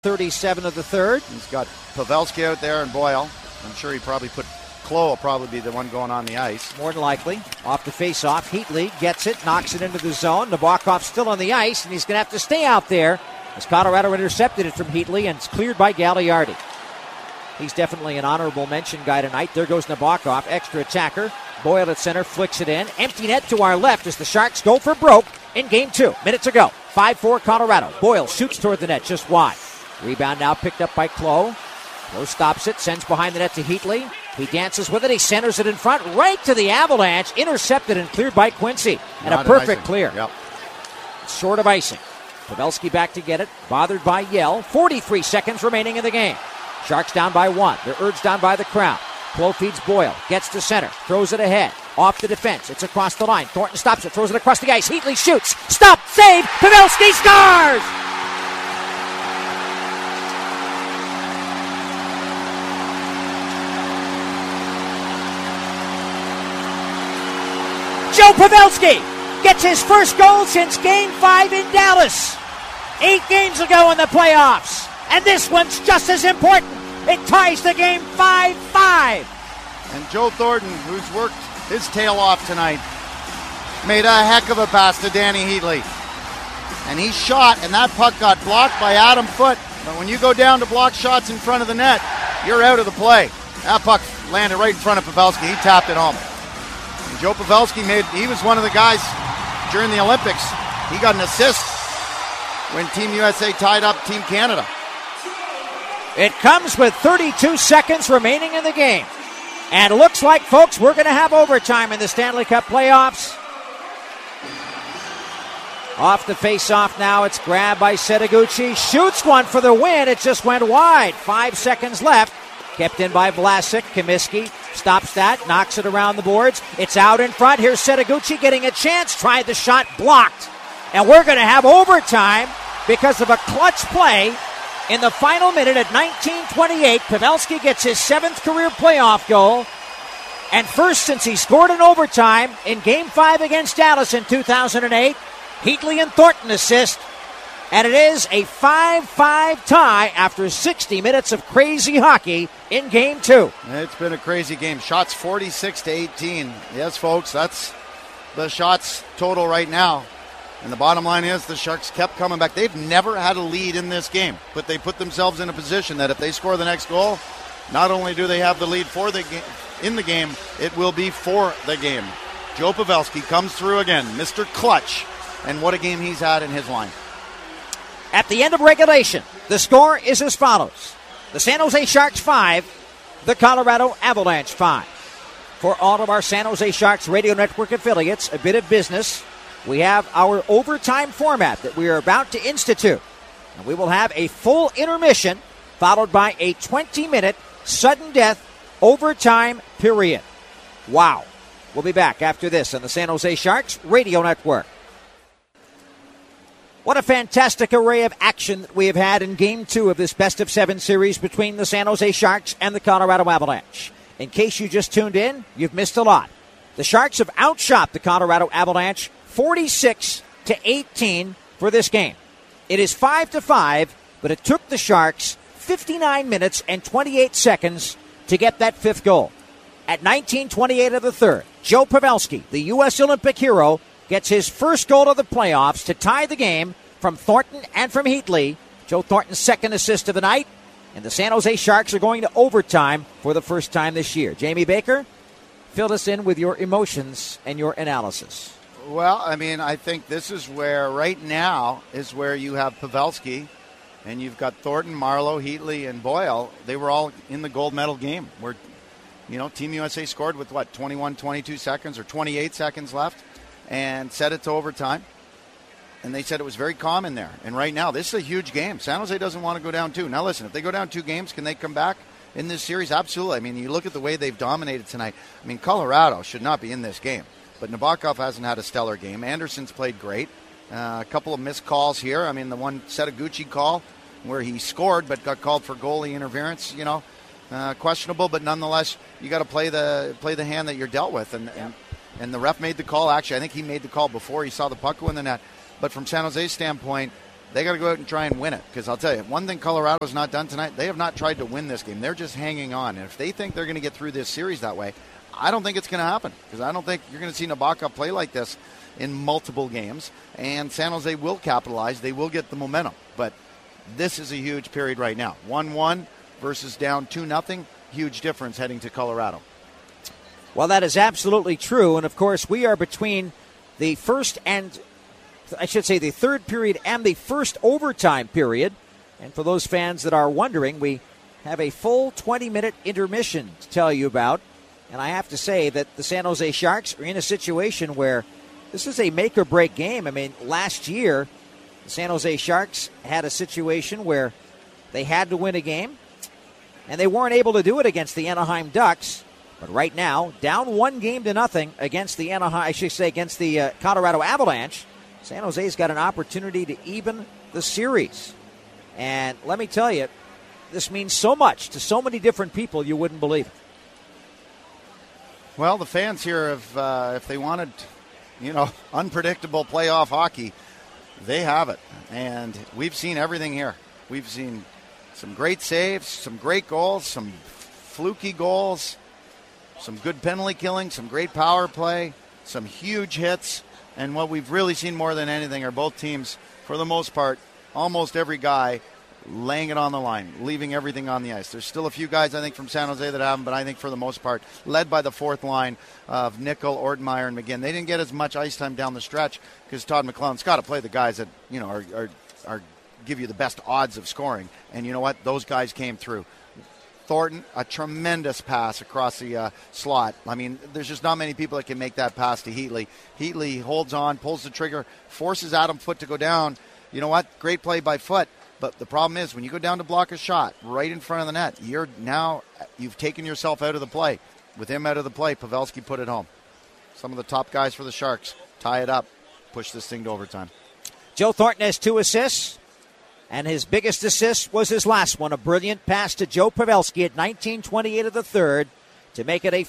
37 of the third. He's got Pavelski out there and Boyle. I'm sure he probably put Klo will probably be the one going on the ice. More than likely. Off the face-off. Heatley gets it, knocks it into the zone. Nabokov's still on the ice, and he's going to have to stay out there as Colorado intercepted it from Heatley, and it's cleared by Gagliardi. He's definitely an honorable mention guy tonight. There goes Nabokov, extra attacker. Boyle at center, flicks it in. Empty net to our left as the Sharks go for broke in game 2. Minute to go. 5-4 Colorado. Boyle shoots toward the net, just wide. Rebound now picked up by Klo. Klo stops it, sends behind the net to Heatley. He dances with it. He centers it in front, right to the Avalanche. Intercepted and cleared by Quincy. And a perfect clear. Yep. Short of icing. Pavelski back to get it. Bothered by Yell. 43 seconds remaining in the game. Sharks down by 1. They're urged down by the crowd. Klo feeds Boyle. Gets to center. Throws it ahead. Off the defense. It's across the line. Thornton stops it. Throws it across the ice. Heatley shoots. Stop. Save. Pavelski scores! Joe Pavelski gets his first goal since Game 5 in Dallas. 8 games ago in the playoffs. And this one's just as important. It ties the game 5-5. And Joe Thornton, who's worked his tail off tonight, made a heck of a pass to Danny Heatley. And he shot, and that puck got blocked by Adam Foote. But when you go down to block shots in front of the net, you're out of the play. That puck landed right in front of Pavelski. He tapped it home. And Joe Pavelski he was one of the guys during the Olympics. He got an assist when Team USA tied up Team Canada. It comes with 32 seconds remaining in the game. And it looks like, folks, we're going to have overtime in the Stanley Cup playoffs. Off the face-off now, it's grabbed by Setoguchi. Shoots one for the win. It just went wide. 5 seconds left. Kept in by Vlasic. Comiskey stops that, knocks it around the boards. It's out in front. Here's Setoguchi getting a chance. Tried the shot, blocked. And we're going to have overtime because of a clutch play. In the final minute at 19:28, Pavelski gets his 7th career playoff goal. And first since he scored in overtime in Game 5 against Dallas in 2008, Heatley and Thornton assist. And it is a 5-5 tie after 60 minutes of crazy hockey in Game 2. It's been a crazy game. Shots 46-18. Yes, folks, that's the shots total right now. And the bottom line is the Sharks kept coming back. They've never had a lead in this game, but they put themselves in a position that if they score the next goal, not only do they have the lead for the in the game, it will be for the game. Joe Pavelski comes through again, Mr. Clutch, and what a game he's had in his line. At the end of regulation, the score is as follows. The San Jose Sharks 5, the Colorado Avalanche 5. For all of our San Jose Sharks Radio Network affiliates, a bit of business. We have our overtime format that we are about to institute. And we will have a full intermission followed by a 20-minute sudden death overtime period. Wow. We'll be back after this on the San Jose Sharks Radio Network. What a fantastic array of action that we have had in Game 2 of this best-of-7 series between the San Jose Sharks and the Colorado Avalanche. In case you just tuned in, you've missed a lot. The Sharks have outshot the Colorado Avalanche 46-18 for this game. It is 5-5, but it took the Sharks 59 minutes and 28 seconds to get that 5th goal. At 19:28 of the 3rd, Joe Pavelski, the U.S. Olympic hero, gets his first goal of the playoffs to tie the game from Thornton and from Heatley. Joe Thornton's 2nd assist of the night, and the San Jose Sharks are going to overtime for the first time this year. Jamie Baker, fill us in with your emotions and your analysis. Well, I mean, I think this is where, right now, is where you have Pavelski, and you've got Thornton, Marleau, Heatley, and Boyle. They were all in the gold medal game where, Team USA scored with, 21, 22 seconds or 28 seconds left and set it to overtime. And they said it was very calm in there. And right now, this is a huge game. San Jose doesn't want to go down 2. Now, listen, if they go down 2 games, can they come back in this series? Absolutely. I mean, you look at the way they've dominated tonight. I mean, Colorado should not be in this game. But Nabokov hasn't had a stellar game. Anderson's played great. A couple of missed calls here. I mean, the one Setoguchi call where he scored but got called for goalie interference, questionable. But nonetheless, you got to play the hand that you're dealt with. And the ref made the call. Actually, I think he made the call before he saw the puck go in the net. But from San Jose's standpoint, they got to go out and try and win it. Because I'll tell you, one thing Colorado's not done tonight, they have not tried to win this game. They're just hanging on. And if they think they're going to get through this series that way, I don't think it's going to happen. Because I don't think you're going to see Nabokov play like this in multiple games. And San Jose will capitalize. They will get the momentum. But this is a huge period right now. 1-1 versus down 2-0. Huge difference heading to Colorado. Well, that is absolutely true. And, of course, we are between the first and, I should say, the third period and the first overtime period. And for those fans that are wondering, we have a full 20-minute intermission to tell you about. And I have to say that the San Jose Sharks are in a situation where this is a make-or-break game. I mean, last year, the San Jose Sharks had a situation where they had to win a game, and they weren't able to do it against the Anaheim Ducks. But right now, down 1-0 against the against the Colorado Avalanche, San Jose's got an opportunity to even the series. And let me tell you, this means so much to so many different people you wouldn't believe it. Well, the fans here have, if they wanted, unpredictable playoff hockey, they have it. And we've seen everything here. We've seen some great saves, some great goals, some fluky goals, some good penalty killing, some great power play, some huge hits. And what we've really seen more than anything are both teams, for the most part, almost every guy laying it on the line, leaving everything on the ice. There's still a few guys, I think, from San Jose that haven't, but I think for the most part, led by the fourth line of Nickel, Ortmeyer, and McGinn. They didn't get as much ice time down the stretch because Todd McLellan's got to play the guys that, are give you the best odds of scoring. And you know what? Those guys came through. Thornton, a tremendous pass across the slot. I mean, there's just not many people that can make that pass to Heatley. Heatley holds on, pulls the trigger, forces Adam Foote to go down. You know what? Great play by Foote. But the problem is when you go down to block a shot right in front of the net, you've taken yourself out of the play. With him out of the play, Pavelski put it home. Some of the top guys for the Sharks tie it up, push this thing to overtime. Joe Thornton has 2 assists, and his biggest assist was his last one, a brilliant pass to Joe Pavelski at 19:28 of the third to make it a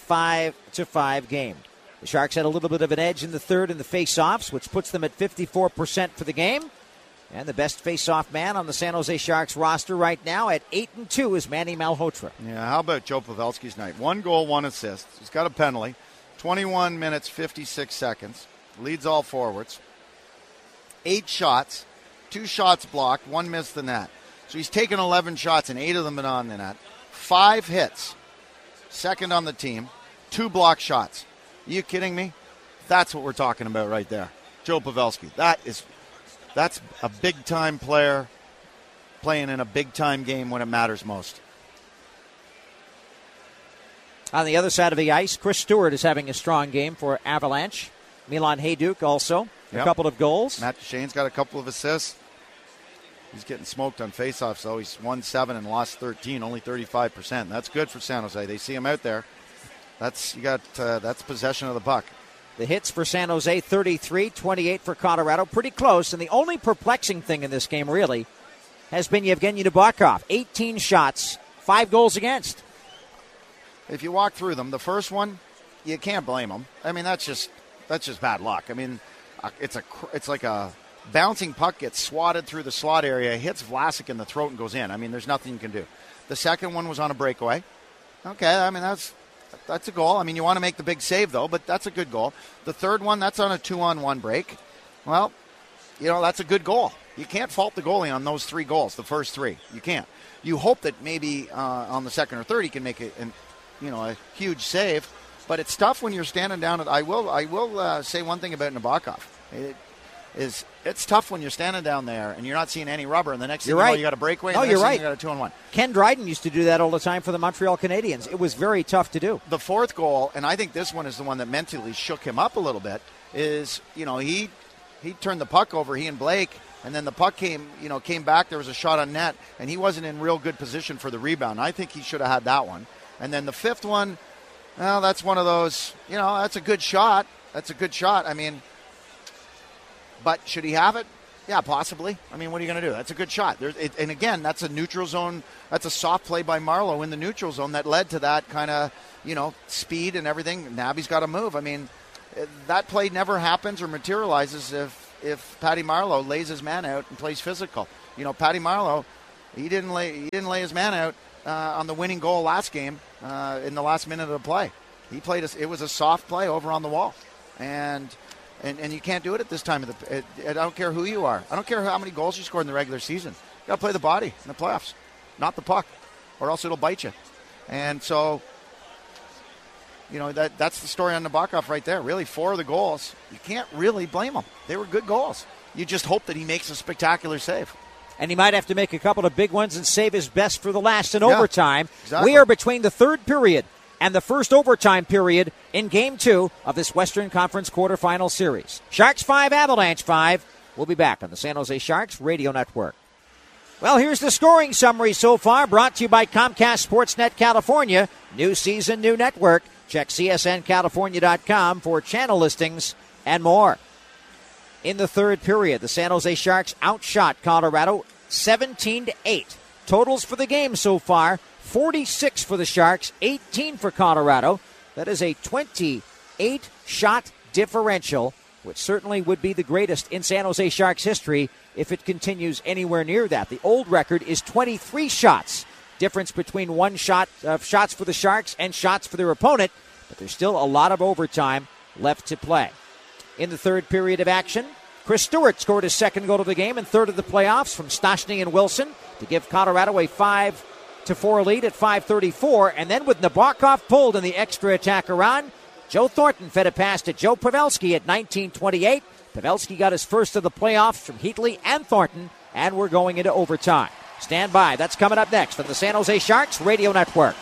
5-5 game. The Sharks had a little bit of an edge in the third in the face-offs, which puts them at 54% for the game. And the best face-off man on the San Jose Sharks roster right now at 8-2 is Manny Malhotra. Yeah, how about Joe Pavelski's night? 1 goal, 1 assist. He's got a penalty. 21 minutes, 56 seconds. Leads all forwards. 8 shots. 2 shots blocked. 1 missed the net. So he's taken 11 shots and 8 of them been on the net. 5 hits. Second on the team. 2 block shots. Are you kidding me? That's what we're talking about right there. Joe Pavelski. That's a big-time player playing in a big-time game when it matters most. On the other side of the ice, Chris Stewart is having a strong game for Avalanche. Milan Hajduk also, a couple of goals. Matt Duchene's got a couple of assists. He's getting smoked on faceoffs, though. He's won 7 and lost 13, only 35%. That's good for San Jose. They see him out there. That's possession of the puck. The hits for San Jose, 33, 28 for Colorado. Pretty close. And the only perplexing thing in this game, really, has been Yevgeny Nabokov. 18 shots, 5 goals against. If you walk through them, the first one, you can't blame him. I mean, that's just bad luck. I mean, it's like a bouncing puck gets swatted through the slot area, hits Vlasic in the throat and goes in. I mean, there's nothing you can do. The second one was on a breakaway. Okay, I mean, that's a goal. I mean, you want to make the big save, though, but that's a good goal. The third one, that's on a 2-on-1 break. Well, that's a good goal. You can't fault the goalie on those 3 goals, the first 3. You can't. You hope that maybe on the second or third he can make a huge save, but it's tough when you're standing down. I will say one thing about Nabokov. It's tough when you're standing down there and you're not seeing any rubber, and the next thing you know, you got a breakaway, and the next thing you got a 2-on-1. Ken Dryden used to do that all the time for the Montreal Canadiens. It was very tough to do. The fourth goal, and I think this one is the one that mentally shook him up a little bit, is, he turned the puck over, he and Blake, and then the puck came back, there was a shot on net, and he wasn't in real good position for the rebound. I think he should have had that one. And then the fifth one, well, that's one of those, that's a good shot. That's a good shot. I mean, but should he have it? Yeah, possibly. I mean, what are you going to do? That's a good shot. And again, that's a neutral zone. That's a soft play by Marleau in the neutral zone that led to that kind of, speed and everything. Nabby's got to move. I mean, that play never happens or materializes if if Patty Marleau lays his man out and plays physical. You know, Patty Marleau, he didn't lay his man out on the winning goal last game in the last minute of the play. He played it was a soft play over on the wall, and you can't do it at this time of the. I don't care who you are. I don't care how many goals you scored in the regular season. You got to play the body in the playoffs, not the puck, or else it'll bite you. And so, you know, that's the story on Nabokov right there. Really, 4 of the goals, you can't really blame him. They were good goals. You just hope that he makes a spectacular save. And he might have to make a couple of big ones and save his best for the last in overtime. Exactly. We are between the third period and the first overtime period in Game 2 of this Western Conference quarterfinal series. Sharks 5, Avalanche 5. We'll be back on the San Jose Sharks Radio Network. Well, here's the scoring summary so far, brought to you by Comcast Sportsnet California. New season, new network. Check csncalifornia.com for channel listings and more. In the third period, the San Jose Sharks outshot Colorado 17-8. Totals for the game so far, 46 for the Sharks, 18 for Colorado. That is a 28-shot differential, which certainly would be the greatest in San Jose Sharks history if it continues anywhere near that. The old record is 23 shots. Difference between one shot of shots for the Sharks and shots for their opponent, but there's still a lot of overtime left to play. In the third period of action, Chris Stewart scored his second goal of the game and third of the playoffs from Stastny and Wilson to give Colorado a 5-4 lead at 5:34. And then with Nabokov pulled in the extra attacker on, Joe Thornton fed a pass to Joe Pavelski at 19:28. Pavelski got his first of the playoffs from Heatley and Thornton, and we're going into overtime. Stand by. That's coming up next on the San Jose Sharks Radio Network.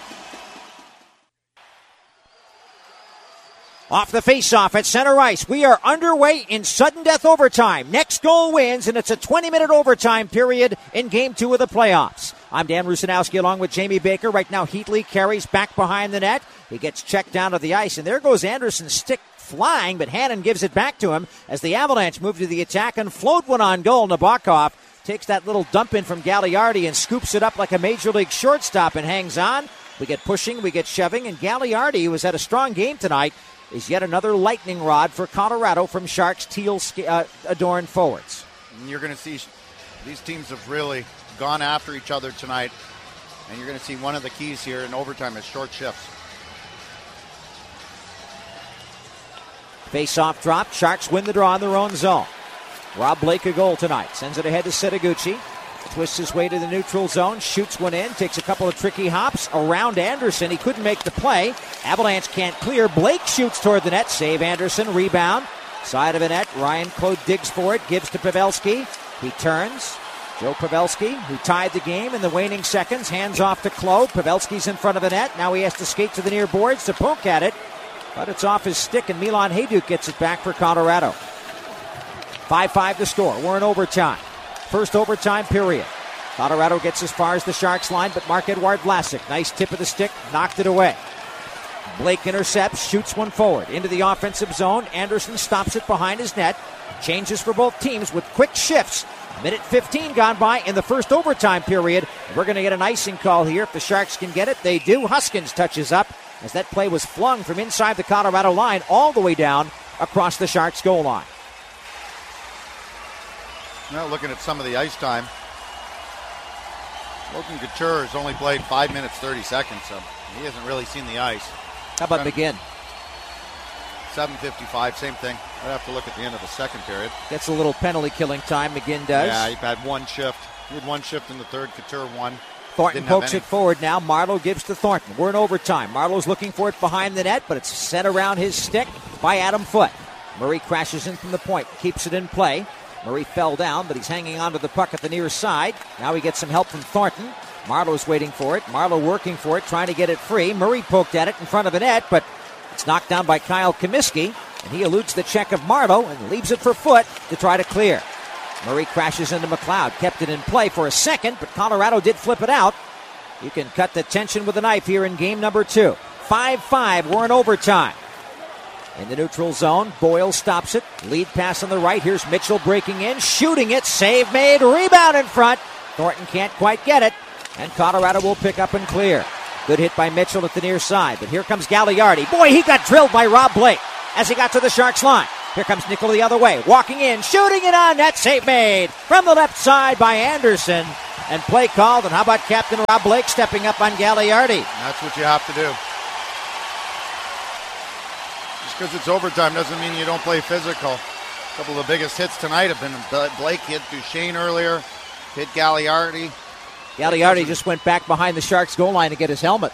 Off the faceoff at center ice. We are underway in sudden death overtime. Next goal wins, and it's a 20-minute overtime period in Game 2 of the playoffs. I'm Dan Rusanowski along with Jamie Baker. Right now, Heatley carries back behind the net. He gets checked down to the ice, and there goes Anderson's stick flying, but Hannon gives it back to him as the Avalanche move to the attack and float one on goal. Nabokov takes that little dump in from Gagliardi and scoops it up like a major league shortstop and hangs on. We get pushing, we get shoving, and Gagliardi, who has had a strong game tonight, is yet another lightning rod for Colorado from Sharks' teal-adorned forwards. And you're going to see these teams have really gone after each other tonight, and you're going to see one of the keys here in overtime is short shifts. Face-off drop. Sharks win the draw in their own zone. Rob Blake a goal tonight. Sends it ahead to Setoguchi. Twists his way to the neutral zone. Shoots one in. Takes a couple of tricky hops around Anderson. He couldn't make the play. Avalanche can't clear. Blake shoots toward the net. Save Anderson. Rebound. Side of the net. Ryan Claude digs for it. Gives to Pavelski. He turns. Joe Pavelski, who tied the game in the waning seconds. Hands off to Claude. Pavelski's in front of the net. Now he has to skate to the near boards to poke at it. But it's off his stick, and Milan Hajduk gets it back for Colorado. 5-5 to score. We're in overtime. First overtime period. Colorado gets as far as the Sharks line, but Marc-Edouard Vlasic, nice tip of the stick, knocked it away. Blake intercepts, shoots one forward into the offensive zone. Anderson stops it behind his net. Changes for both teams with quick shifts. Minute 15 gone by in the first overtime period. We're going to get an icing call here. If the Sharks can get it, they do. Huskins touches up as that play was flung from inside the Colorado line all the way down across the Sharks goal line. Now looking at some of the ice time, Logan Couture has only played 5 minutes 30 seconds, so he hasn't really seen the ice. How about McGinn? 7:55, same thing. I'd have to look at the end of the second period. Gets a little penalty killing time, McGinn does. Yeah, he had one shift. He had one shift in the third. Couture one. Thornton pokes it forward now. Marleau gives to Thornton. We're in overtime. Marlowe's looking for it behind the net, but it's set around his stick by Adam Foote. Murray crashes in from the point, keeps it in play. Murray fell down, but he's hanging on to the puck at the near side. Now he gets some help from Thornton. Marlowe's waiting for it. Marleau working for it, trying to get it free. Murray poked at it in front of the net, but it's knocked down by Kyle Comiskey, and he eludes the check of Marleau and leaves it for Foote to try to clear. Murray crashes into McLeod, kept it in play for a second, but Colorado did flip it out. You can cut the tension with a knife here in game number 2. 5-5, we're in overtime. In the neutral zone, Boyle stops it. Lead pass on the right. Here's Mitchell breaking in, shooting it. Save made, rebound in front. Thornton can't quite get it, and Colorado will pick up and clear. Good hit by Mitchell at the near side, but here comes Gagliardi. Boy, he got drilled by Rob Blake as he got to the Sharks line. Here comes Nickel the other way. Walking in, shooting it on net. Save made from the left side by Anderson. And play called. And how about Captain Rob Blake stepping up on Gagliardi? That's what you have to do. Just because it's overtime doesn't mean you don't play physical. A couple of the biggest hits tonight have been Blake hit Duchesne earlier, hit Gagliardi. Gagliardi just went back behind the Sharks goal line to get his helmet.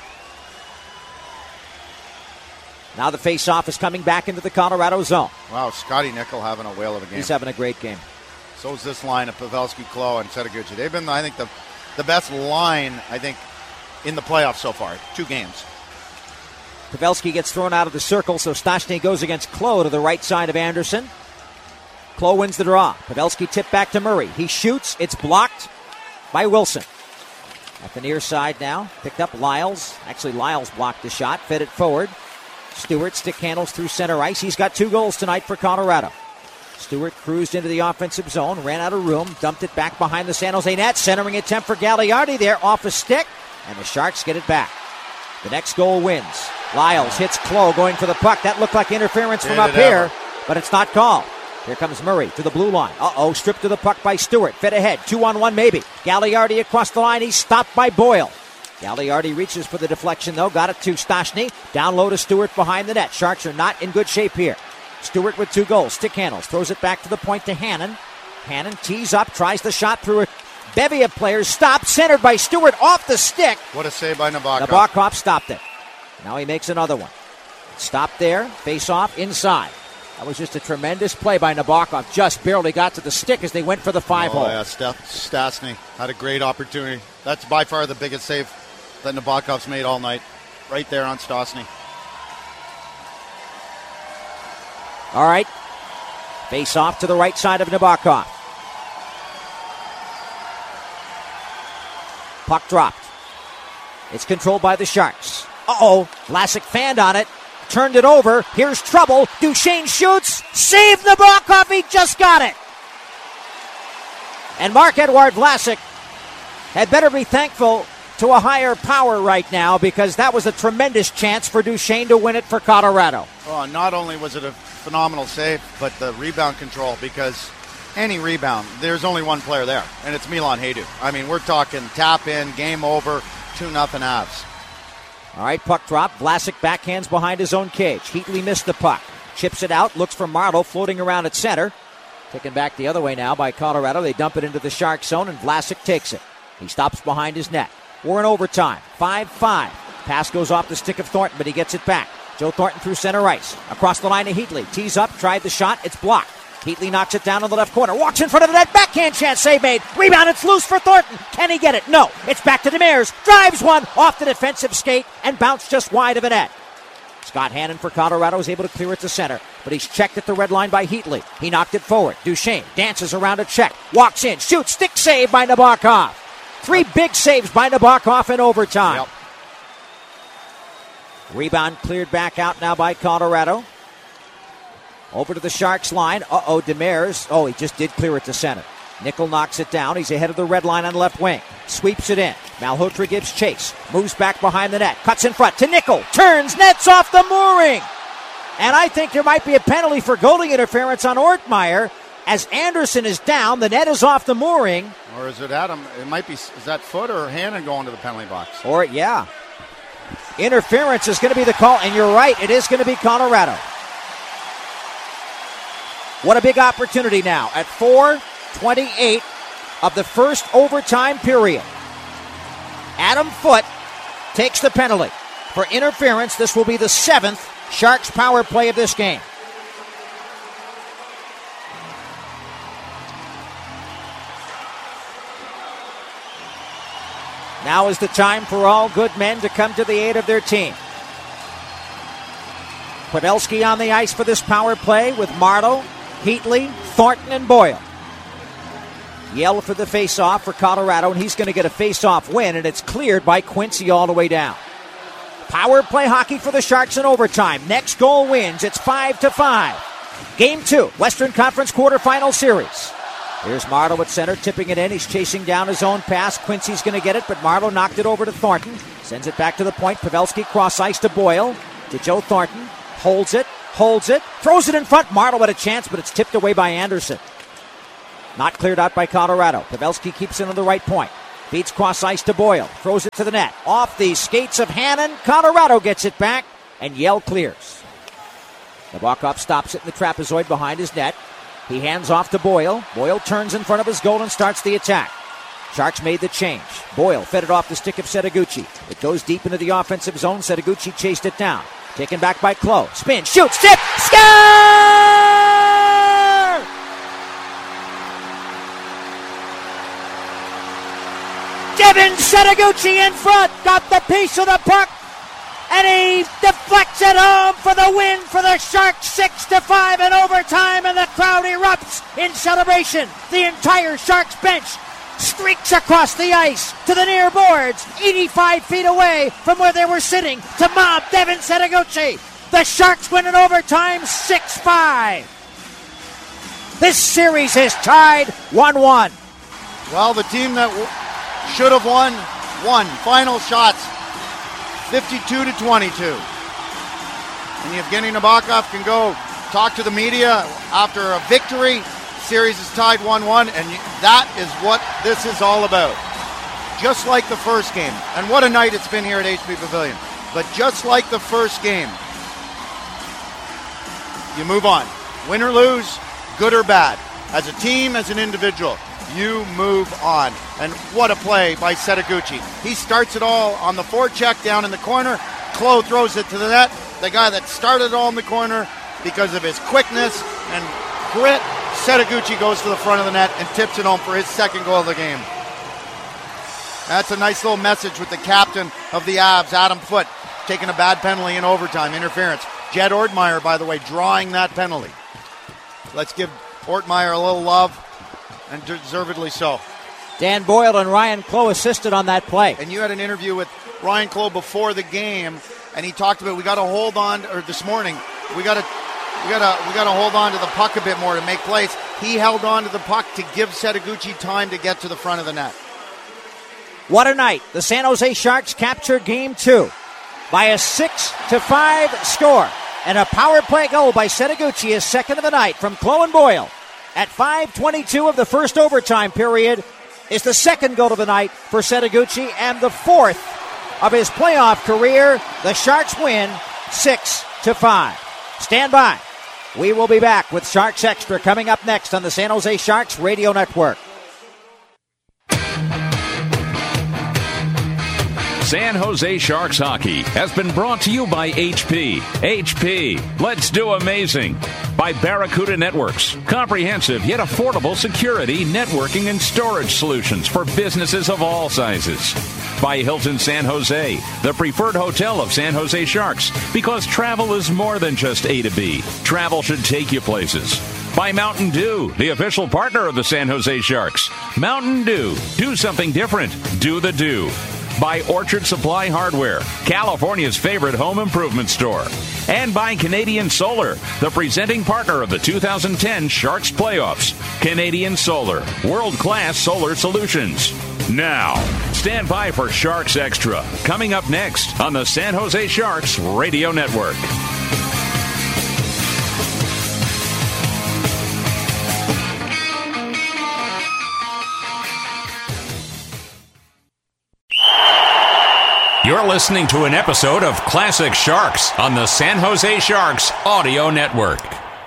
Now the face-off is coming back into the Colorado zone. Wow, Scotty Nickel having a whale of a game. He's having a great game. So is this line of Pavelski, Klo, and Setoguchi. They've been, I think, the best line, I think, in the playoffs so far. 2 games. Pavelski gets thrown out of the circle, so Stastny goes against Klo to the right side of Anderson. Klo wins the draw. Pavelski tipped back to Murray. He shoots. It's blocked by Wilson. At the near side now. Picked up Lyles. Actually, Lyles blocked the shot. Fed it forward. Stewart stick handles through center ice. He's got 2 goals tonight for Colorado. Stewart cruised into the offensive zone, ran out of room, dumped it back behind the San Jose net. Centering attempt for Gagliardi there off a stick, and the Sharks get it back. The next goal wins. Lyles hits Klo going for the puck. That looked like interference from up here, but it's not called. Here comes Murray to the blue line. Stripped to the puck by Stewart. Fed ahead, 2-on-1 maybe. Gagliardi across the line. He's stopped by Boyle. Gagliardi reaches for the deflection, though. Got it to Stastny. Down low to Stewart behind the net. Sharks are not in good shape here. Stewart with 2 goals. Stick handles. Throws it back to the point to Hannon. Hannon tees up. Tries the shot through a bevy of players. Stopped. Centered by Stewart off the stick. What a save by Nabokov. Nabokov stopped it. Now he makes another one. Stopped there. Face off inside. That was just a tremendous play by Nabokov. Just barely got to the stick as they went for the 5-hole. Yeah, Stastny had a great opportunity. That's by far the biggest save that Nabokov's made all night. Right there on Stastny. All right. Face off to the right side of Nabokov. Puck dropped. It's controlled by the Sharks. Vlasic fanned on it. Turned it over. Here's trouble. Duchesne shoots. Save Nabokov. He just got it. And Marc-Edouard Vlasic had better be thankful to a higher power right now, because that was a tremendous chance for Duchesne to win it for Colorado. Well, not only was it a phenomenal save, but the rebound control, because any rebound, there's only one player there, and it's Milan Hajduk. I mean, we're talking tap in, game over, 2-0 Avs. All right, puck drop. Vlasic backhands behind his own cage. Heatley missed the puck. Chips it out, looks for Marleau floating around at center. Taken back the other way now by Colorado. They dump it into the Shark zone, and Vlasic takes it. He stops behind his net. We're in overtime. 5-5. Pass goes off the stick of Thornton, but he gets it back. Joe Thornton through center ice. Across the line to Heatley. Tees up, tried the shot. It's blocked. Heatley knocks it down in the left corner. Walks in front of the net. Backhand chance. Save made. Rebound. It's loose for Thornton. Can he get it? No. It's back to Demers. Drives one off the defensive skate and bounced just wide of the net. Scott Hannon for Colorado is able to clear it to center, but he's checked at the red line by Heatley. He knocked it forward. Duchesne dances around a check. Walks in. Shoots. Stick save by Nabokov. 3 big saves by Nabokov in overtime. Yep. Rebound cleared back out now by Colorado. Over to the Sharks line. Demers. He just did clear it to center. Nickel knocks it down. He's ahead of the red line on the left wing. Sweeps it in. Malhotra gives chase. Moves back behind the net. Cuts in front to Nickel. Turns. Nets off the mooring. And I think there might be a penalty for goalie interference on Ortmeyer. As Anderson is down, the net is off the mooring. Or is it Adam? It might be, is that Foot or Hannon going to the penalty box? Interference is going to be the call, and you're right, it is going to be Colorado. What a big opportunity now at 4:28 of the first overtime period. Adam Foote takes the penalty for interference. This will be the 7th Sharks power play of this game. Now is the time for all good men to come to the aid of their team. Pavelski on the ice for this power play with Marleau, Heatley, Thornton, and Boyle. Yell for the face-off for Colorado, and he's going to get a face-off win, and it's cleared by Quincy all the way down. Power play hockey for the Sharks in overtime. Next goal wins. It's 5-5. Game 2, Western Conference quarterfinal series. Here's Marleau at center, tipping it in. He's chasing down his own pass. Quincy's going to get it, but Marleau knocked it over to Thornton. Sends it back to the point. Pavelski cross ice to Boyle. To Joe Thornton. Holds it. holds it, throws it in front. Marleau had a chance, but it's tipped away by Anderson. Not cleared out by Colorado. Pavelski keeps it on the right point. Feeds cross ice to Boyle. Throws it to the net. Off the skates of Hannon. Colorado gets it back, and Yell clears. Nabokov stops it in the trapezoid behind his net. He hands off to Boyle. Boyle turns in front of his goal and starts the attack. Sharks made the change. Boyle fed it off the stick of Setoguchi. It goes deep into the offensive zone. Setoguchi chased it down. Taken back by Cloh. Spin, shoots, tip, score! Devin Setoguchi in front. Got the piece of the puck. And he deflects it home for the win for the Sharks, 6-5 in overtime, and the crowd erupts in celebration. The entire Sharks bench streaks across the ice to the near boards, 85 feet away from where they were sitting, to mob Devin Setoguchi. The Sharks win in overtime, 6-5. This series is tied 1-1. Well, the team that should have won. Final shots, 52-22. And Evgeny Nabokov can go talk to the media after a victory. Series is tied 1-1, and that is what this is all about. Just like the first game. And what a night it's been here at HP Pavilion. But just like the first game, you move on. Win or lose, good or bad. As a team, as an individual, you move on. And what a play by Setoguchi. He starts it all on the forecheck down in the corner. Cloh throws it to the net. The guy that started it all in the corner, because of his quickness and grit, Setoguchi goes to the front of the net and tips it home for his second goal of the game. That's a nice little message with the captain of the Avs, Adam Foote, taking a bad penalty in overtime, interference. Jed Ortmeyer, by the way, drawing that penalty. Let's give Ortmeyer a little love, and deservedly so. Dan Boyle and Ryan Cloh assisted on that play. And you had an interview with Ryan Cloh before the game, and he talked about we got to hold on, or this morning, we got to hold on to the puck a bit more to make plays. He held on to the puck to give Setoguchi time to get to the front of the net. What a night. The San Jose Sharks captured Game 2 by a 6-5 score. And a power play goal by Setoguchi is second of the night from Cloh and Boyle. At 5:22 of the first overtime period is the second goal of the night for Setoguchi and the fourth of his playoff career. The Sharks win 6-5. Stand by. We will be back with Sharks Extra coming up next on the San Jose Sharks Radio Network. San Jose Sharks Hockey has been brought to you by HP. HP, let's do amazing. By Barracuda Networks, comprehensive yet affordable security, networking, and storage solutions for businesses of all sizes. By Hilton San Jose, the preferred hotel of San Jose Sharks, because travel is more than just A to B. Travel should take you places. By Mountain Dew, the official partner of the San Jose Sharks. Mountain Dew, do something different. Do the Dew. By Orchard Supply Hardware, California's favorite home improvement store. And by Canadian Solar, the presenting partner of the 2010 Sharks playoffs. Canadian Solar, world-class solar solutions. Now, stand by for Sharks Extra, coming up next on the San Jose Sharks Radio Network. You're listening to an episode of Classic Sharks on the San Jose Sharks Audio Network.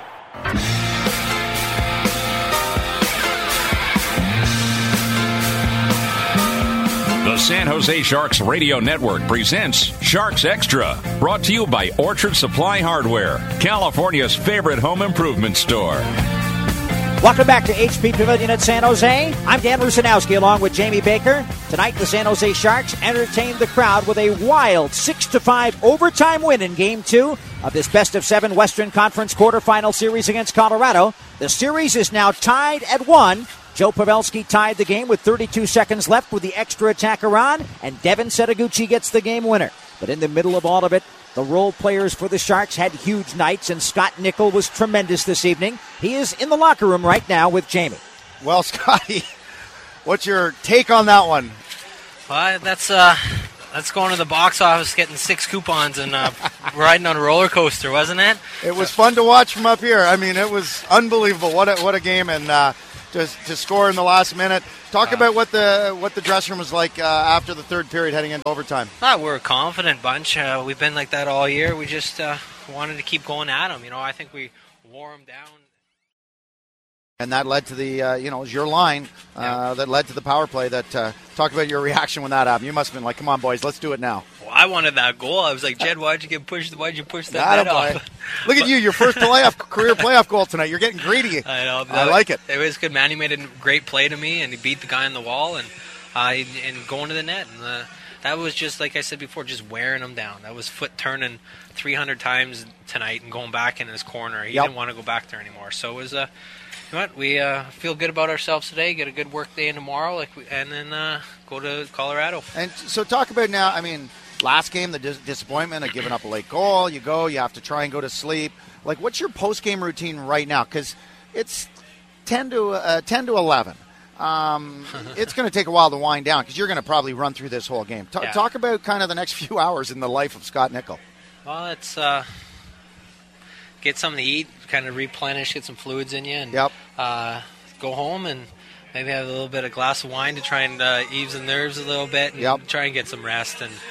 The San Jose Sharks Radio Network presents Sharks Extra, brought to you by Orchard Supply Hardware, California's favorite home improvement store. Welcome back to HP Pavilion at San Jose. I'm Dan Rusanowski along with Jamie Baker. Tonight, the San Jose Sharks entertained the crowd with a wild 6-5 overtime win in Game 2 of this best-of-7 Western Conference quarterfinal series against Colorado. The series is now tied at 1. Joe Pavelski tied the game with 32 seconds left with the extra attacker on, and Devin Setoguchi gets the game winner. But in the middle of all of it, the role players for the Sharks had huge nights, and Scott Nickel was tremendous this evening. He is in the locker room right now with Jamie. Well, Scotty, what's your take on that one? Well, that's That's going to the box office, getting 6 coupons and riding on a roller coaster, wasn't it? It was fun to watch from up here. I mean, it was unbelievable. What a game, and to score in the last minute. Talk about what the dressing room was like after the third period, heading into overtime. We're a confident bunch. We've been like that all year. We just wanted to keep going at them. I think we wore them down. And that led to the, it was your line that led to the power play. Talk about your reaction when that happened. You must have been like, come on, boys, let's do it now. Well, I wanted that goal. I was like, Jed, why'd you push that net off? Look at you, your first career playoff goal tonight. You're getting greedy. I know. I like it. It was good. Manny made a great play to me, and he beat the guy on the wall and going to the net. And that was just, like I said before, just wearing him down. That was foot turning 300 times tonight and going back in his corner. He didn't want to go back there anymore. So it was you know what? We feel good about ourselves today, get a good work day in tomorrow, and then go to Colorado. And so talk about now, I mean, last game, the disappointment of giving up a late goal. You have to try and go to sleep. Like, what's your post-game routine right now? Because it's 10 to 11. It's going to take a while to wind down because you're going to probably run through this whole game. Talk about kind of the next few hours in the life of Scott Nichol. Well, it's get something to eat, kind of replenish, get some fluids in you, and go home and maybe have a little bit of glass of wine to try and ease the nerves a little bit and try and get some rest. And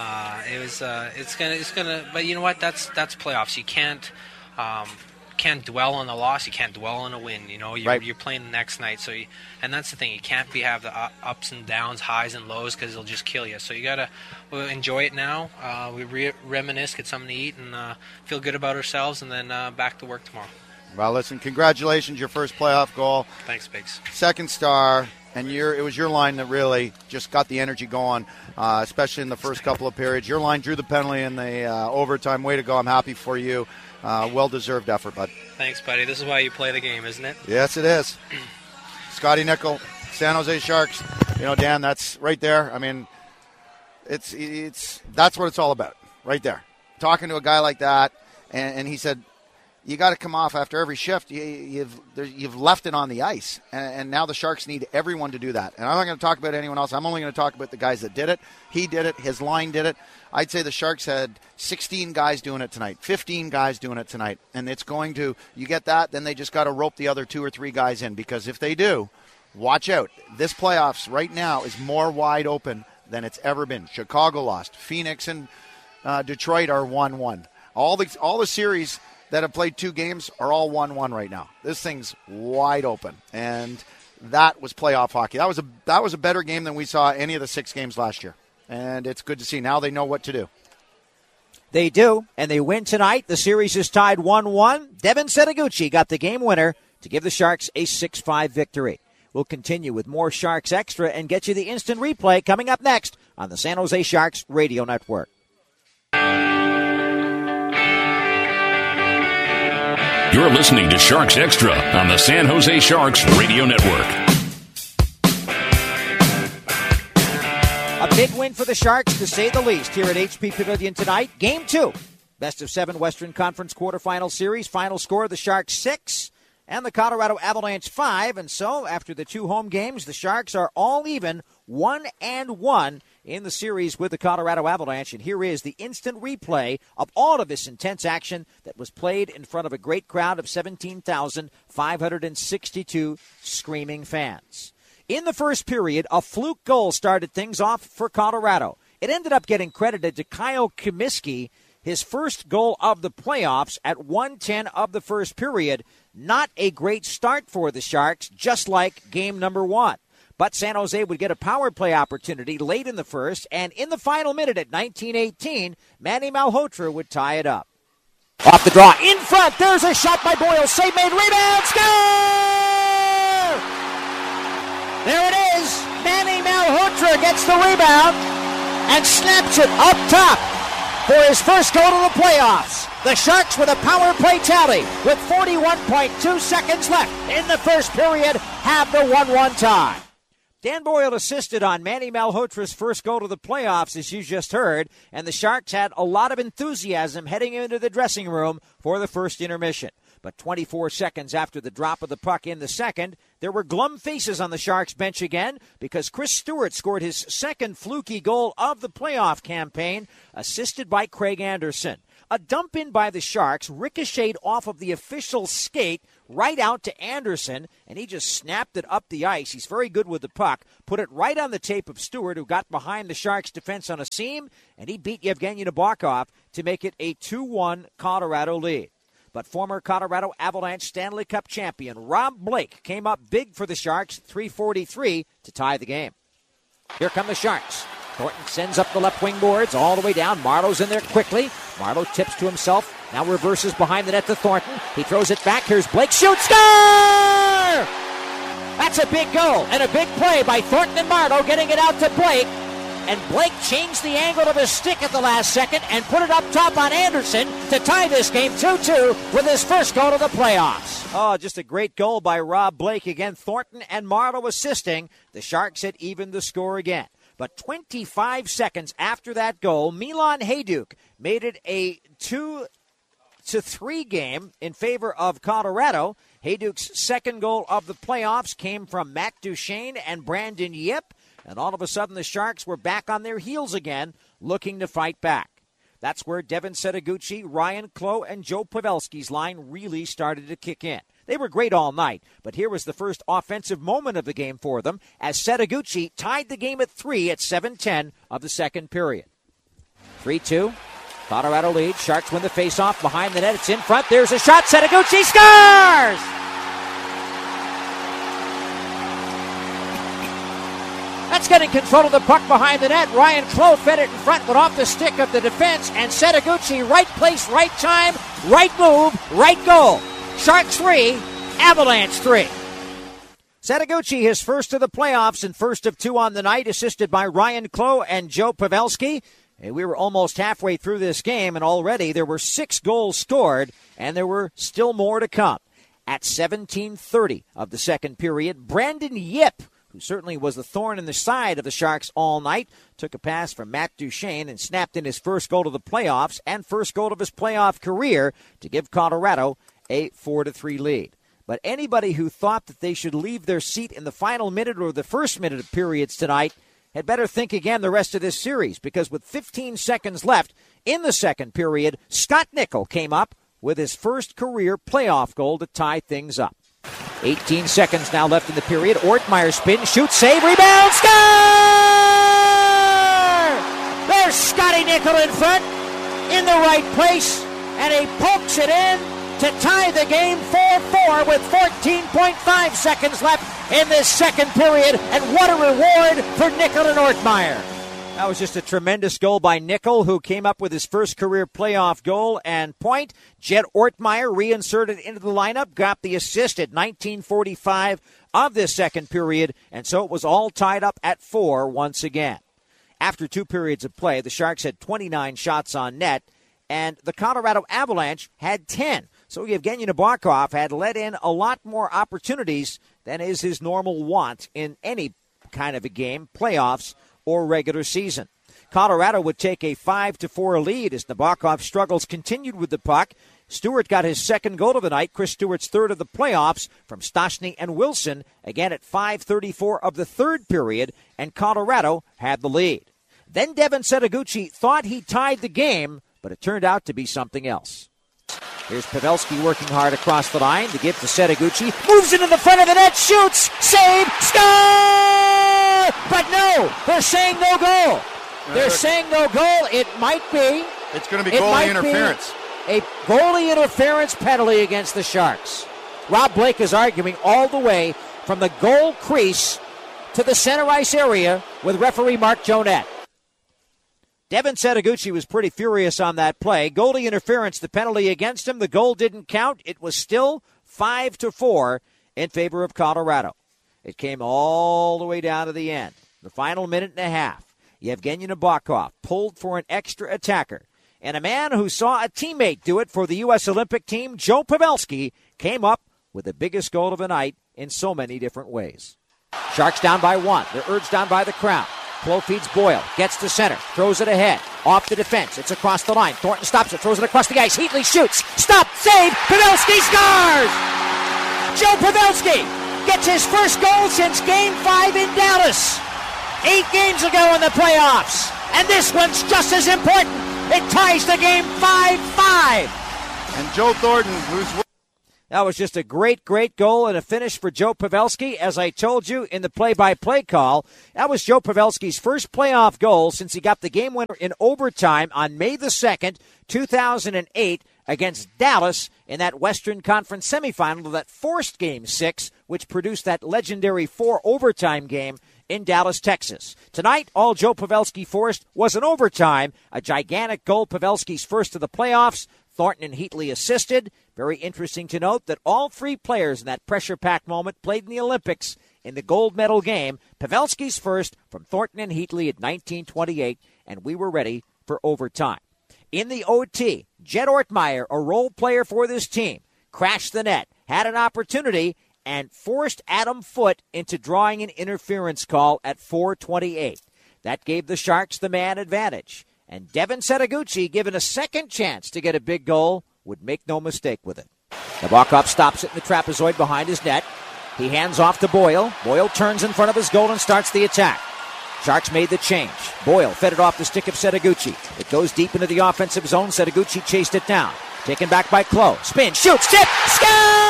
it's gonna. But you know what? That's playoffs. You can't dwell on the loss. You can't dwell on a win. You're playing the next night. And that's the thing. You can't have the ups and downs, highs and lows, because it'll just kill you. So you gotta enjoy it now. We reminisce, get something to eat, and feel good about ourselves, and then back to work tomorrow. Well, listen, congratulations, your first playoff goal. Thanks, Biggs. Second star, and it was your line that really just got the energy going, especially in the first couple of periods. Your line drew the penalty in the overtime. Way to go. I'm happy for you. Well-deserved effort, bud. Thanks, buddy. This is why you play the game, isn't it? Yes, it is. Scotty Nichol, San Jose Sharks. Dan, that's right there. I mean, it's that's what it's all about, right there. Talking to a guy like that, and he said, you got to come off after every shift. You've left it on the ice, and now the Sharks need everyone to do that. And I'm not going to talk about anyone else. I'm only going to talk about the guys that did it. He did it. His line did it. I'd say the Sharks had 16 guys doing it tonight, 15 guys doing it tonight. And it's going to, you get that, then they just got to rope the other 2 or 3 guys in, because if they do, watch out. This playoffs right now is more wide open than it's ever been. Chicago lost. Phoenix and Detroit are 1-1. All the series that have played 2 games are all 1-1 right now. This thing's wide open, and that was playoff hockey. That was a better game than we saw any of the 6 games last year, and it's good to see. Now they know what to do. They do, and they win tonight. The series is tied 1-1. Devin Setaguchi got the game winner to give the Sharks a 6-5 victory. We'll continue with more Sharks Extra and get you the instant replay coming up next on the San Jose Sharks Radio Network. You're listening to Sharks Extra on the San Jose Sharks Radio Network. A big win for the Sharks, to say the least, here at HP Pavilion tonight. Game 2, best of 7 Western Conference quarterfinal series. Final score, the Sharks 6 and the Colorado Avalanche 5. And so, after the 2 home games, the Sharks are all even 1-1 in the series with the Colorado Avalanche. And here is the instant replay of all of this intense action that was played in front of a great crowd of 17,562 screaming fans. In the first period, a fluke goal started things off for Colorado. It ended up getting credited to Kyle Comiskey, his first goal of the playoffs at 1:10 of the first period. Not a great start for the Sharks, just like game number 1. But San Jose would get a power play opportunity late in the first, and in the final minute at 19:18, Manny Malhotra would tie it up. Off the draw, in front, there's a shot by Boyle, save made, rebound, score! There it is, Manny Malhotra gets the rebound and snaps it up top for his first goal to the playoffs. The Sharks with a power play tally with 41.2 seconds left in the first period have the 1-1 tie. Dan Boyle assisted on Manny Malhotra's first goal to the playoffs, as you just heard, and the Sharks had a lot of enthusiasm heading into the dressing room for the first intermission. But 24 seconds after the drop of the puck in the second, there were glum faces on the Sharks bench again because Chris Stewart scored his second fluky goal of the playoff campaign, assisted by Craig Anderson. A dump in by the Sharks ricocheted off of the official skate right out to Anderson, and he just snapped it up the ice. He's very good with the puck. Put it right on the tape of Stewart, who got behind the Sharks' defense on a seam, and he beat Yevgeny Nabokov to make it a 2-1 Colorado lead. But former Colorado Avalanche Stanley Cup champion Rob Blake came up big for the Sharks, .343 to tie the game. Here come the Sharks. Thornton sends up the left wing boards all the way down. Marlowe's in there quickly. Marlowe tips to himself. Now reverses behind the net to Thornton. He throws it back. Here's Blake. Shoots. Score! That's a big goal and a big play by Thornton and Marlowe, getting it out to Blake. And Blake changed the angle of his stick at the last second and put it up top on Anderson to tie this game 2-2 with his first goal of the playoffs. Oh, just a great goal by Rob Blake. Again, Thornton and Marlowe assisting. The Sharks had evened the score again. But 25 seconds after that goal, Milan Hajduk made it a 2-3 game in favor of Colorado. Hajduk's second goal of the playoffs came from Matt Duchene and Brandon Yip. And all of a sudden, the Sharks were back on their heels again, looking to fight back. That's where Devin Setoguchi, Ryan Clough, and Joe Pavelski's line really started to kick in. They were great all night, but here was the first offensive moment of the game for them as Setoguchi tied the game at 3 at 7:10 of the second period. 3-2, Colorado lead. Sharks win the faceoff behind the net. It's in front. There's a shot. Setoguchi scores! That's getting control of the puck behind the net. Ryan Clough fed it in front, went off the stick of the defense, and Setoguchi, right place, right time, right move, right goal. Sharks 3, Avalanche 3. Setoguchi, his first of the playoffs and first of 2 on the night, assisted by Ryan Clough and Joe Pavelski. And we were almost halfway through this game, and already there were 6 goals scored, and there were still more to come. At 17:30 of the second period, Brandon Yip, who certainly was the thorn in the side of the Sharks all night, took a pass from Matt Duchene and snapped in his first goal of the playoffs and first goal of his playoff career to give Colorado a 4-3 lead. But anybody who thought that they should leave their seat in the final minute or the first minute of periods tonight had better think again the rest of this series, because with 15 seconds left in the second period, Scott Nickel came up with his first career playoff goal to tie things up. 18 seconds now left in the period. Ortmeyer spins, shoots, save, rebound, score! There's Scotty Nickel in front, in the right place, and he pokes it in to tie the game 4-4 with 14.5 seconds left in this second period. And what a reward for Nickel and Ortmeyer. That was just a tremendous goal by Nickel, who came up with his first career playoff goal and point. Jed Ortmeyer reinserted into the lineup, got the assist at 19:45 of this second period, and so it was all tied up at 4 once again. After 2 periods of play, the Sharks had 29 shots on net, and the Colorado Avalanche had 10. So Yevgeny Nabokov had let in a lot more opportunities than is his normal want in any kind of a game, playoffs or regular season. Colorado would take a 5-4 lead as Nabokov struggles continued with the puck. Stewart got his second goal of the night, Chris Stewart's third of the playoffs, from Stastny and Wilson, again at 5:34 of the third period, and Colorado had the lead. Then Devin Setoguchi thought he tied the game, but it turned out to be something else. Here's Pavelski working hard across the line to give to Setoguchi. Moves into the front of the net, shoots, save, score! But no, they're saying no goal. They're saying no goal. It might be. It's going to be goalie interference. A goalie interference penalty against the Sharks. Rob Blake is arguing all the way from the goal crease to the center ice area with referee Mark Jonette. Devin Setoguchi was pretty furious on that play. Goalie interference, the penalty against him. The goal didn't count. It was still 5-4 in favor of Colorado. It came all the way down to the end. The final minute and a half. Yevgeny Nabokov pulled for an extra attacker. And a man who saw a teammate do it for the U.S. Olympic team, Joe Pavelski, came up with the biggest goal of the night in so many different ways. Sharks down by 1. They're urged down by the crowd. Clough feeds Boyle. Gets to center. Throws it ahead. Off the defense. It's across the line. Thornton stops it. Throws it across the ice. Heatley shoots. Stop. Save. Pavelski scores! Joe Pavelski gets his first goal since Game 5 in Dallas. 8 games ago in the playoffs. And this one's just as important. It ties the game 5-5. And Joe Thornton, That was just a great, great goal and a finish for Joe Pavelski. As I told you in the play-by-play call, that was Joe Pavelski's first playoff goal since he got the game winner in overtime on May the 2nd, 2008, against Dallas in that Western Conference semifinal that forced Game 6, which produced that legendary 4-overtime game in Dallas, Texas. Tonight, all Joe Pavelski forced was an overtime, a gigantic goal, Pavelski's first of the playoffs. Thornton and Heatley assisted. Very interesting to note that all 3 players in that pressure-packed moment played in the Olympics in the gold medal game. Pavelski's first from Thornton and Heatley at 1928, and we were ready for overtime. In the OT, Jed Ortmeyer, a role player for this team, crashed the net, had an opportunity, and forced Adam Foote into drawing an interference call at 4:28. That gave the Sharks the man advantage. And Devin Setoguchi, given a second chance to get a big goal, would make no mistake with it. Nabokov stops it in the trapezoid behind his net. He hands off to Boyle. Boyle turns in front of his goal and starts the attack. Sharks made the change. Boyle fed it off the stick of Setoguchi. It goes deep into the offensive zone. Setoguchi chased it down. Taken back by Clough. Spin, shoots, tip, score!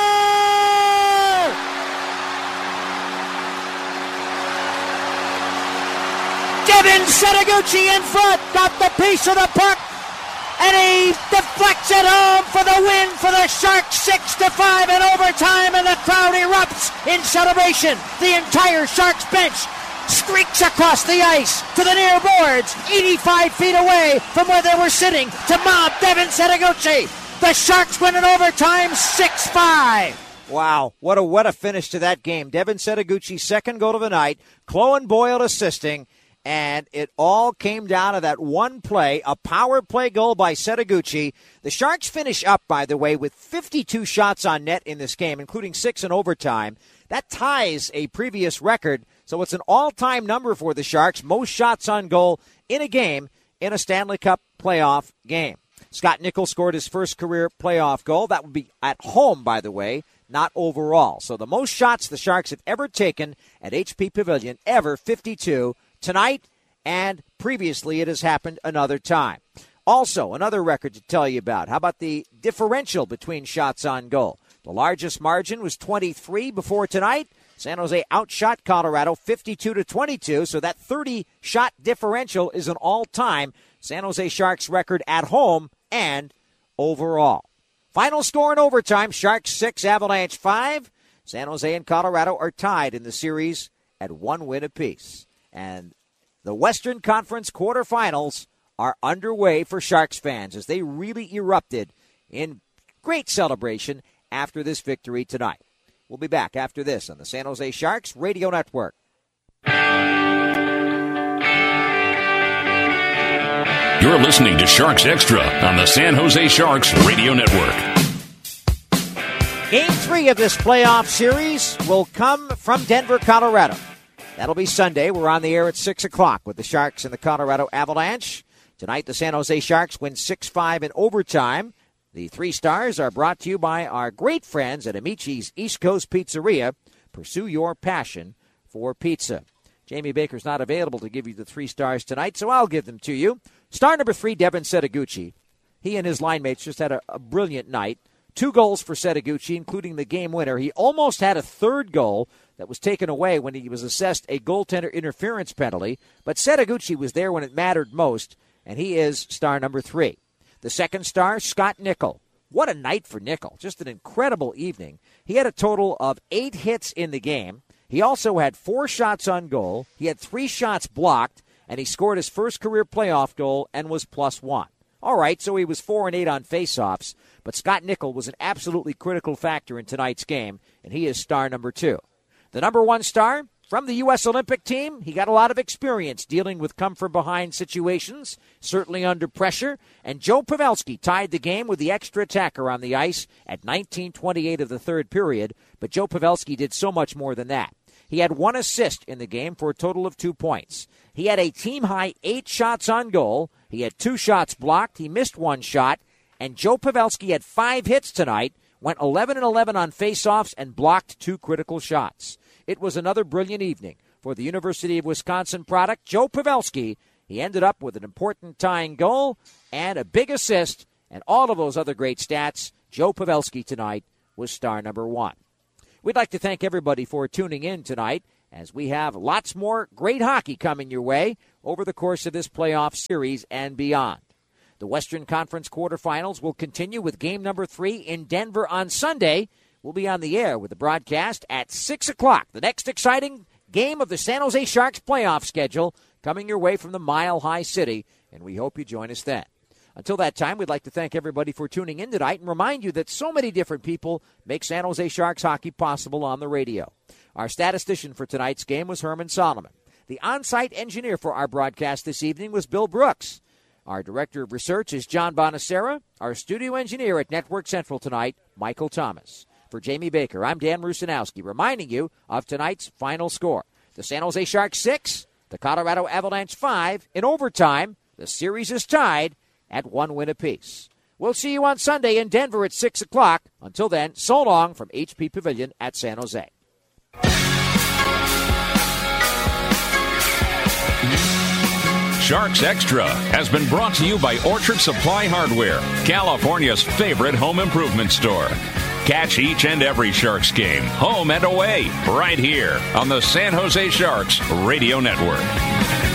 Devin Setoguchi in front, got the piece of the puck, and he deflects it home for the win for the Sharks, 6-5 in overtime, and the crowd erupts in celebration. The entire Sharks bench streaks across the ice to the near boards, 85 feet away from where they were sitting, to mob Devin Setoguchi. The Sharks win in overtime, 6-5. Wow, what a finish to that game. Devin Setoguchi's second goal of the night, Clough and Boyle assisting. And it all came down to that one play, a power play goal by Setoguchi. The Sharks finish up, by the way, with 52 shots on net in this game, including 6 in overtime. That ties a previous record, so it's an all-time number for the Sharks, most shots on goal in a game in a Stanley Cup playoff game. Scott Nichols scored his first career playoff goal. That would be at home, by the way, not overall. So the most shots the Sharks have ever taken at HP Pavilion, ever, 52. Tonight and previously it has happened another time. Also, another record to tell you about. How about the differential between shots on goal? The largest margin was 23 before tonight. San Jose outshot Colorado 52-22, so that 30-shot differential is an all-time San Jose Sharks record at home and overall. Final score in overtime, Sharks 6, Avalanche 5. San Jose and Colorado are tied in the series at 1 win apiece. And the Western Conference quarterfinals are underway for Sharks fans as they really erupted in great celebration after this victory tonight. We'll be back after this on the San Jose Sharks Radio Network. You're listening to Sharks Extra on the San Jose Sharks Radio Network. Game 3 of this playoff series will come from Denver, Colorado. That'll be Sunday. We're on the air at 6 o'clock with the Sharks and the Colorado Avalanche. Tonight, the San Jose Sharks win 6-5 in overtime. The 3 stars are brought to you by our great friends at Amici's East Coast Pizzeria. Pursue your passion for pizza. Jamie Baker's not available to give you the 3 stars tonight, so I'll give them to you. Star number 3, Devin Setoguchi. He and his line mates just had a brilliant night. 2 goals for Setoguchi, including the game winner. He almost had a third goal that was taken away when he was assessed a goaltender interference penalty, but Setoguchi was there when it mattered most, and he is star number 3. The second star, Scott Nichol. What a night for Nichol. Just an incredible evening. He had a total of 8 hits in the game. He also had 4 shots on goal. He had 3 shots blocked, and he scored his first career playoff goal and was +1. All right, so he was 4 and 8 on faceoffs, but Scott Nichol was an absolutely critical factor in tonight's game, and he is star number 2. The number 1 star from the U.S. Olympic team, he got a lot of experience dealing with come-from-behind situations, certainly under pressure, and Joe Pavelski tied the game with the extra attacker on the ice at 19:28 of the third period, but Joe Pavelski did so much more than that. He had 1 assist in the game for a total of 2 points. He had a team-high 8 shots on goal. He had 2 shots blocked. He missed 1 shot. And Joe Pavelski had 5 hits tonight, went 11-11 on faceoffs, and blocked 2 critical shots. It was another brilliant evening for the University of Wisconsin product, Joe Pavelski. He ended up with an important tying goal and a big assist, and all of those other great stats. Joe Pavelski tonight was star number 1. We'd like to thank everybody for tuning in tonight, as we have lots more great hockey coming your way over the course of this playoff series and beyond. The Western Conference quarterfinals will continue with game number 3 in Denver on Sunday. We'll be on the air with the broadcast at 6 o'clock. The next exciting game of the San Jose Sharks playoff schedule coming your way from the Mile High City, and we hope you join us then. Until that time, we'd like to thank everybody for tuning in tonight and remind you that so many different people make San Jose Sharks hockey possible on the radio. Our statistician for tonight's game was Herman Solomon. The on-site engineer for our broadcast this evening was Bill Brooks. Our director of research is John Bonacera. Our studio engineer at Network Central tonight, Michael Thomas. For Jamie Baker, I'm Dan Rusanowski, reminding you of tonight's final score. The San Jose Sharks 6, the Colorado Avalanche 5. In overtime, the series is tied at 1 win apiece. We'll see you on Sunday in Denver at 6 o'clock. Until then, so long from HP Pavilion at San Jose. Sharks Extra has been brought to you by Orchard Supply Hardware, California's favorite home improvement store. Catch each and every Sharks game, home and away, right here on the San Jose Sharks Radio Network.